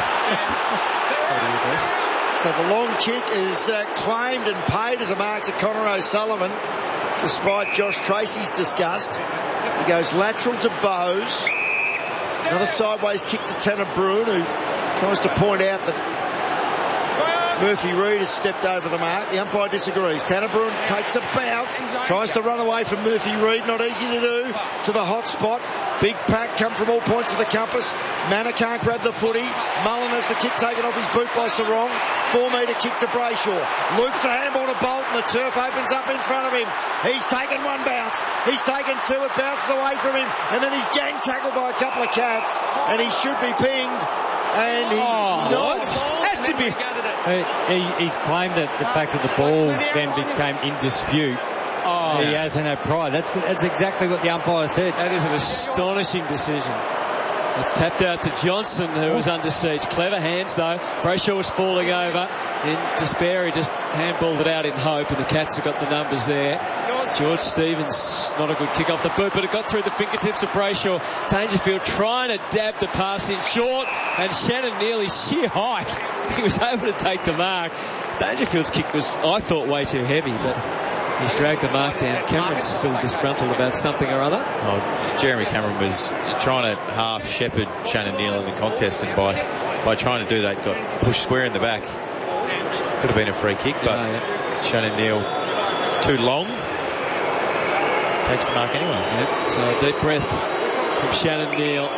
So the long kick is uh, claimed and paid as a mark to Connor O'Sullivan, despite Josh Tracy's disgust. He goes lateral to Bowes. Another sideways kick to Tanner Bruhn, who tries to point out that Murphy Reid has stepped over the mark. The umpire disagrees. Tanner Bruhn takes a bounce, tries to run away from Murphy Reid. Not easy to do. To the hot spot. Big pack come from all points of the compass. Manor can't grab the footy. Mullen has the kick taken off his boot by Sarong. Four metre kick to Brayshaw. Loops a handball to Bolt, and the turf opens up in front of him. He's taken one bounce. He's taken two. It bounces away from him. And then he's gang tackled by a couple of Cats. And he should be pinged. And he's oh, not. Has to be. Uh, he, he's claimed that the fact that the ball then became in dispute. Oh, he yeah. has no pride. That's that's exactly what the umpire said. That is an astonishing decision. It's tapped out to Johnson, who was under siege. Clever hands, though. Brayshaw was falling over. In despair, he just handballed it out in hope, and the Cats have got the numbers there. George Stevens, not a good kick off the boot, but it got through the fingertips of Brayshaw. Dangerfield trying to dab the pass in short, and Shannon Neal, sheer height, he was able to take the mark. Dangerfield's kick was, I thought, way too heavy, but he's dragged the mark down. Cameron's still disgruntled about something or other. Oh, Jeremy Cameron was trying to half shepherd Shannon Neal in the contest, and by by trying to do that, got pushed square in the back. Could have been a free kick, but oh, yeah. Shannon Neal too long. Takes the mark anyway. Yep. So a deep breath from Shannon Neal.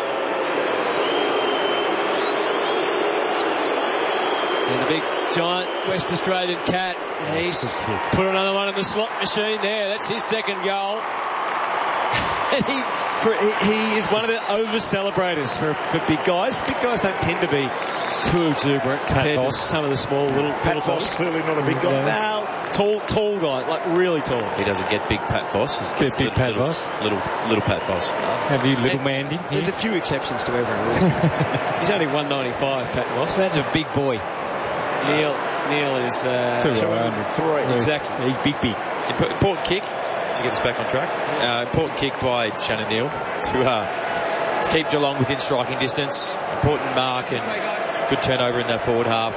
And the big giant West Australian Cat. He's put another one in the slot machine there. That's his second goal. And he, for, he, he is one of the over-celebrators for, for big guys. Big guys don't tend to be too exuberant compared to some of the small little Pat little Voss, clearly not a big guy. Well, tall, tall guy, like really tall. He doesn't get big Pat Voss. Get big little, Pat little, Voss. Little, little Pat Voss. Have you little Mandy? There's a few exceptions to every rule. He's only one ninety-five, Pat Voss. That's a big boy. Neil, Neil is uh, two hundred three. Exactly. He's big, big. Important kick to get us back on track. Uh, important kick by Shannon Neal to, uh, to keep Geelong within striking distance. Important mark and good turnover in that forward half.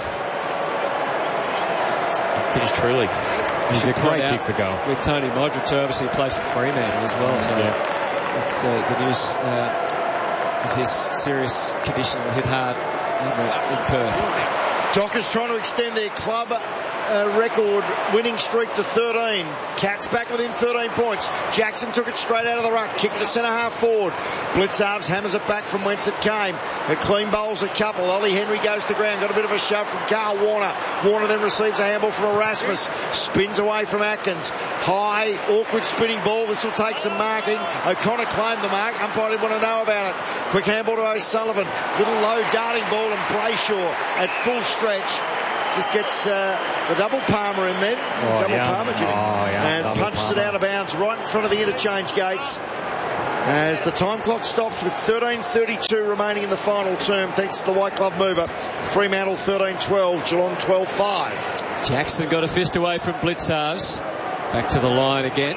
Finished truly. He's a great kick for goal. With Tony Modric, obviously played for Fremantle as well. So. Yeah. That's uh, the news uh, of his serious condition will hit hard over in Perth. Dockers trying to extend their club uh, record winning streak to thirteen. Cats back within thirteen points. Jackson took it straight out of the ruck, kicked the centre half forward. Blitzarves hammers it back from whence it came. A clean bowls a couple. Ollie Henry goes to ground, got a bit of a shove from Carl Warner. Warner then receives a handball from Erasmus, spins away from Atkins. High, awkward spinning ball. This will take some marking. O'Connor claimed the mark. Umpire didn't want to know about it. Quick handball to O'Sullivan. Little low darting ball, and Brayshaw at full stretch just gets uh, the double palmer in then. Oh, double yeah. palmer, Jimmy. Oh, yeah, and double punches palmer. it out of bounds right in front of the interchange gates. As the time clock stops with thirteen thirty-two remaining in the final term, thanks to the White Glove mover. Fremantle thirteen twelve, Geelong twelve five. Jackson got a fist away from Blitzarves. Back to the line again.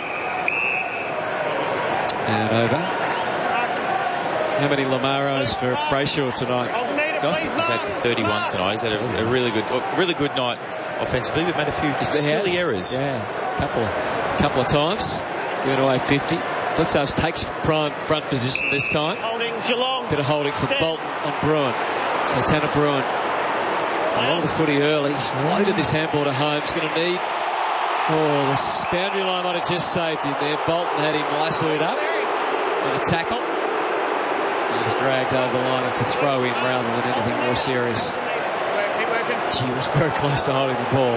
And over. How many Lamaros for Brayshaw tonight? He's had thirty-one tonight. He's had a, a really good, a really good night offensively. We've made a few silly errors. Yeah, a couple, couple of times. Given away fifty. Blitzarves takes prime front position this time. Holding Geelong. Bit of holding for Bolton on Bruin. So Tanner Bruin. A lot of the footy early. He's loaded this handball to home. He's going to need. Oh, the boundary line might have just saved him there. Bolton had him lassoed up with a tackle. He's dragged over the line. It's a throw in rather than anything more serious. Keep working. She was very close to holding the ball.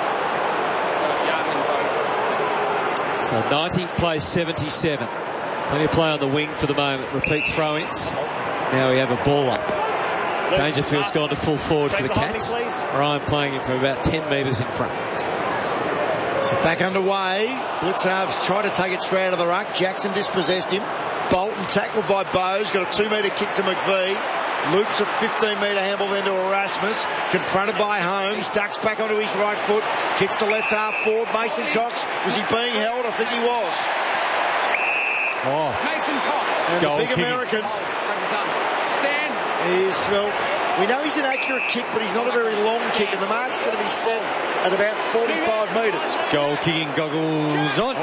So ninety plays seventy-seven. Plenty of play on the wing for the moment. Repeat throw-ins. Now we have a ball up. Dangerfield's gone to full forward for the Cats. Ryan playing him from about ten metres in front. So back underway. Blitzarves tried to take it straight out of the ruck. Jackson dispossessed him. Bolton tackled by Bowes. Got a two metre kick to McVee. Loops a fifteen metre handball then to Erasmus. Confronted by Holmes. Ducks back onto his right foot. Kicks to left half forward. Mason Cox. Was he being held? I think he was. Oh. Mason Cox. And Goal the big kicking. American Stand. is, well, we know he's an accurate kick, but he's not a very long kick, and the mark's going to be set at about forty-five metres. Goal kicking goggles on.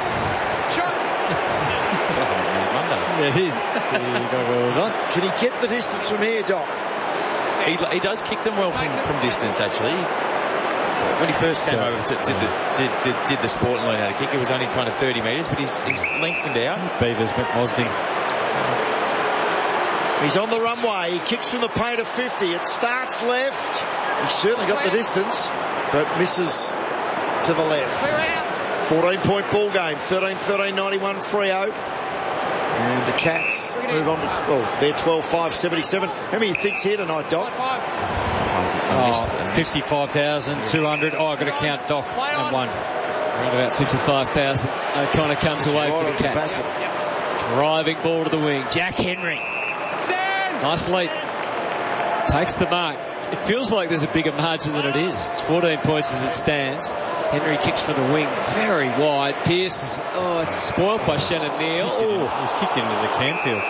Yeah, it is. Goggles on. Can he get the distance from here, Doc? He, he does kick them well from, from distance, actually. When he first came over to did the, did, did, did the sport and learned how to kick, it was only kind of thirty metres, but he's, he's lengthened out. Beavers, McMosby. He's on the runway. He kicks from the paint of fifty. It starts left. He's certainly got the distance, but misses to the left. fourteen point ball game. thirteen thirteen ninety-one Freo. And the Cats move on to, well, they're twelve five seventy-seven. How many thinks here tonight, Doc? Oh, fifty-five thousand two hundred. Oh, I've got to count Doc and one. Around about fifty-five thousand. O'Connor comes away for the Cats. Driving ball to the wing. Jack Henry. Nice lead. Takes the mark. It feels like there's a bigger margin than it is. It's fourteen points as it stands. Henry kicks from the wing very wide. Pearce is, oh, it's spoiled by Shannon Neal. Oh, he's kicked into the Canfield.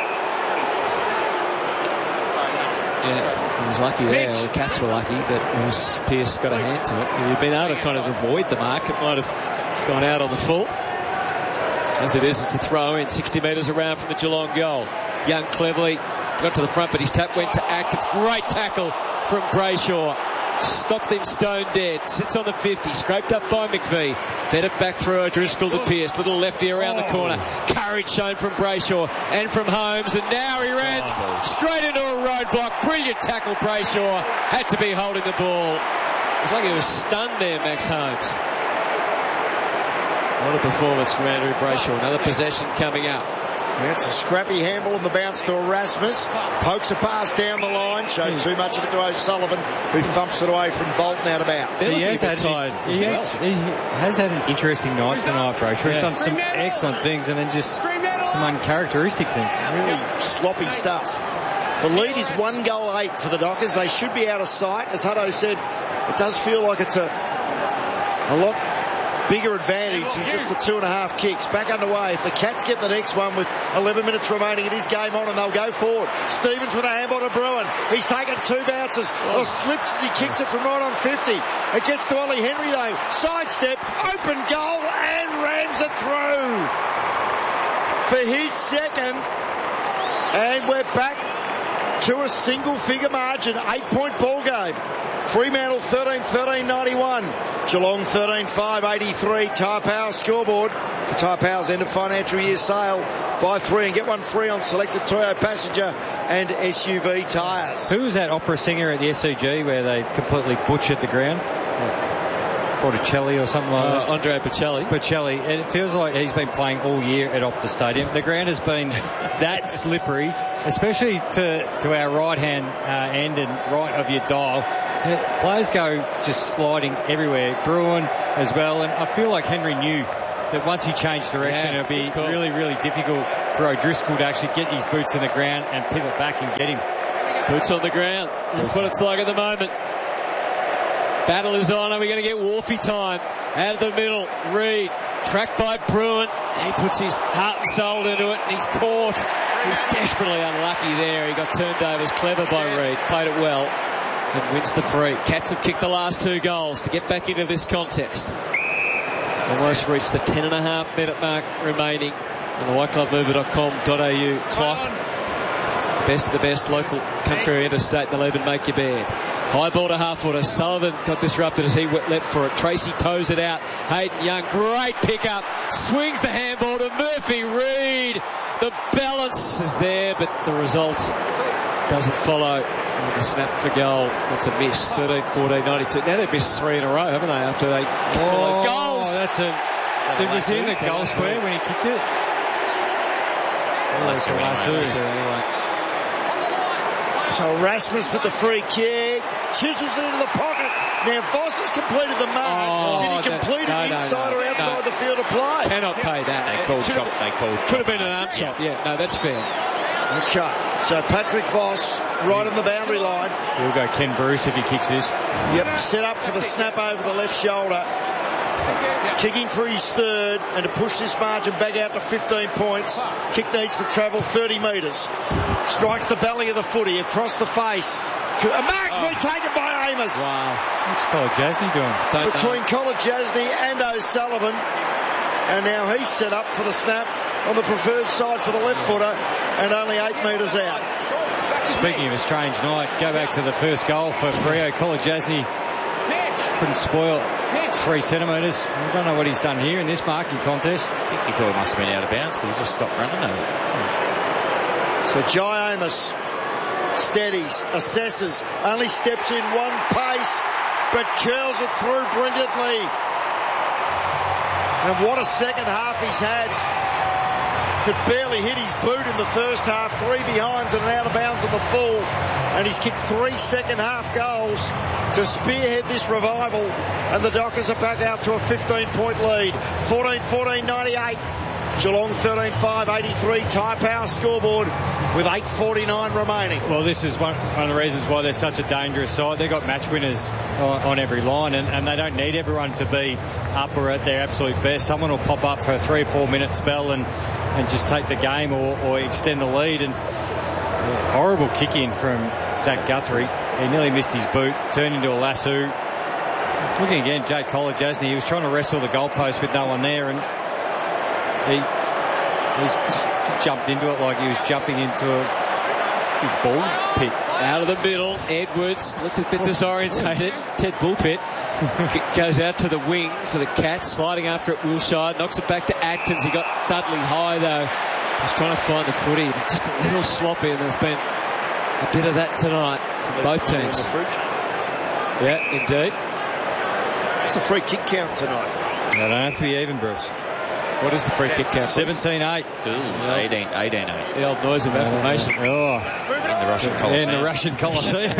Yeah, he was lucky there. The Cats were lucky that it was Pearce got a hand to it. If he'd been able to kind of avoid the mark, it might have gone out on the full. As it is, it's a throw in, sixty metres around from the Geelong goal. Young cleverly got to the front, but his tap went to Atkins. Great tackle from Brayshaw. Stopped him stone dead. Sits on the fifty. Scraped up by McVee. Fed it back through O'Driscoll to Pearce. Little lefty around the corner. Courage shown from Brayshaw and from Holmes. And now he ran straight into a roadblock. Brilliant tackle, Brayshaw. Had to be holding the ball. It was like he was stunned there, Max Holmes. What a performance from Andrew Brayshaw. Another possession coming up. That's a scrappy handball on the bounce to Erasmus. Pokes a pass down the line. Showed too much of it to O'Sullivan, who thumps it away from Bolton out of bounds. He has, had, he, he, well. he has had an interesting night tonight, Brayshaw. He's yeah. done some excellent things and then just some uncharacteristic things. Really sloppy stuff. The lead is one goal eight for the Dockers. They should be out of sight. As Hutto said, it does feel like it's a, a lot bigger advantage than just the two and a half kicks. Back underway. If the Cats get the next one with eleven minutes remaining, it is game on and they'll go forward. Stevens with a handball to Bruin. He's taken two bounces. Or slips as he kicks it from right on fifty. It gets to Ollie Henry though. Sidestep, open goal and rams it through. for his second. And we're back to a single-figure margin. Eight-point ball game. Fremantle thirteen thirteen ninety-one. Geelong thirteen five eighty-three. Tyre Power scoreboard. For Tyre Power's end of financial year sale. Buy three and get one free on selected Toyo passenger and S U V tyres. Who was that opera singer at the S C G where they completely butchered the ground? Botticelli or something like uh, that. Andrea Bocelli. Bocelli. It feels like he's been playing all year at Optus Stadium. The ground has been that slippery, especially to, to our right hand uh, end and right of your dial. Uh, players go just sliding everywhere. Bruin as well. And I feel like Henry knew that once he changed direction, yeah, it would be cool. really, really difficult for O'Driscoll to actually get his boots in the ground and pivot back and get him. Boots on the ground. That's what it's like at the moment. Battle is on. Are we going to get Wharfie time? Out of the middle, Reid, tracked by Bruin. He puts his heart and soul into it, and he's caught. He's desperately unlucky there. He got turned over. It's clever by Reid. Played it well and wins the free. Cats have kicked the last two goals to get back into this contest. Almost reached the ten and a half minute mark remaining on the white club mover dot com dot a u clock. Best of the best, local, country, interstate, they'll even make your bed. High ball to half footer. Sullivan got disrupted as he leapt for it. Tracy toes it out. Hayden Young, great pickup. Swings the handball to Murphy Reid. The balance is there, but the result doesn't follow. And the snap for goal. That's a miss. thirteen fourteen ninety-two. Now they've missed three in a row, haven't they, after they kicked all those goals? Oh, that's a... Did you see the goal square when he kicked it? Oh, that's a Lasso anyway. So Rasmus with the free kick. Chisels into the pocket. Now Voss has completed the mark. Oh, Did he complete no, it no, inside no, or outside no. the field of play? Cannot pay that. They called chop. They called Could have been an arm chop. Yeah, no, that's fair. Okay. So Patrick Voss right on the boundary line. He'll go Ken Bruce if he kicks this. Yep. Set up for the snap over the left shoulder. Kicking for his third and to push this margin back out to fifteen points. Kick needs to travel thirty metres. Strikes the belly of the footy across the face. A mark's oh. been taken by Amos. Wow. What's Kolodjasny doing? Don't Between Kolodjasny and O'Sullivan. And now he's set up for the snap on the preferred side for the left footer and only eight metres out. Speaking of a strange night, go back to the first goal for Freo. Kolodjasny couldn't spoil three centimetres. I don't know what he's done here in this marking contest. I think he thought it must have been out of bounds, but he just stopped running over it. So Jai Amos steadies, assesses, only steps in one pace, but curls it through brilliantly. And what a second half he's had. Could barely hit his boot in the first half. Three behinds and an out of bounds in the full. And he's kicked three second half goals to spearhead this revival. And the Dockers are back out to a fifteen point lead. fourteen fourteen ninety-eight. Geelong thirteen five eighty-three. Tyre Power scoreboard with eight forty-nine remaining. Well, this is one, one of the reasons why they're such a dangerous side. They've got match winners on, on every line, and, and they don't need everyone to be up or at their absolute best. Someone will pop up for a three or four minute spell and, and just take the game or, or extend the lead. And yeah, horrible kick in from Zach Guthrie. He nearly missed his boot, turned into a lasso. Looking again, Jake Kolodjasny, he was trying to wrestle the goalpost with no one there, and he he's just jumped into it like he was jumping into a big ball pit. Out of the middle, Edwards looked a bit disorientated. Ted Bullpit goes out to the wing for the Cats, sliding after it Wilshire, knocks it back to Atkins. He got Dudley high though. He's trying to find the footy, just a little sloppy, and there's been a bit of that tonight from both teams. Yeah, indeed. It's a free kick count tonight. They don't have to be even, Bruce. What is the free kick count? seventeen eight. eighteen eight. The old noise of affirmation. Oh. In the Russian Colosseum. In the Russian Colosseum.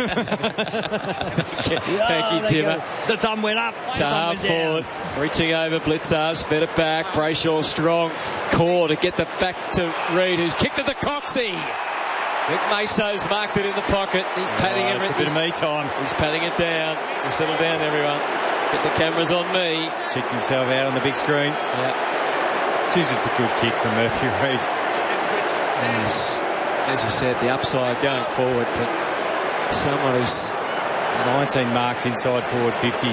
Thank you, Timmer. The thumb went up. To half forward. Reaching over, Blitzar, sped it back. Brayshaw strong. Core to get the back to Reid, who's kicked at the Coxie. Rick Meso's marked it in the pocket. He's patting oh, it. It's a bit of me time. He's patting it down. To settle down, everyone. Get the cameras on me. Checked himself out on the big screen. Yeah. Jeez, it's a good kick from Murphy Reid. Yes. As you said, the upside going forward for someone who's nineteen marks inside forward fifty.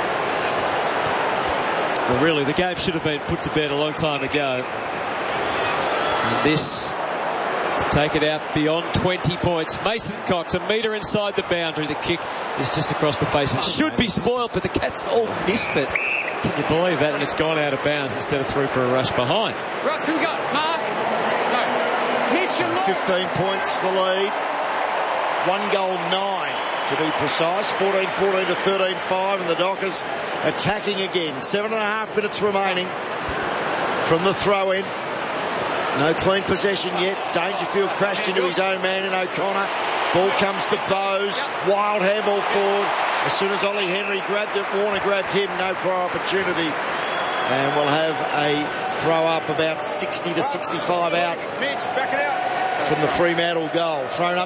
Well, really, the game should have been put to bed a long time ago. And this to take it out beyond twenty points. Mason Cox, a metre inside the boundary. The kick is just across the face. It should be spoiled, but the Cats all missed it. Can you believe that? And it's gone out of bounds instead of through for a rush behind. Right, so we got Mark. No. Mitchell. fifteen points the lead. One goal, nine to be precise. fourteen fourteen to thirteen five, and the Dockers attacking again. Seven and a half minutes remaining from the throw in. No clean possession yet. Dangerfield crashed into his own man in O'Connor. Ball comes to Bowes. Wild handball forward. As soon as Ollie Henry grabbed it, Warner grabbed him. No prior opportunity. And we'll have a throw up about sixty to sixty-five out Mitch, back it out. from the Fremantle goal. Thrown up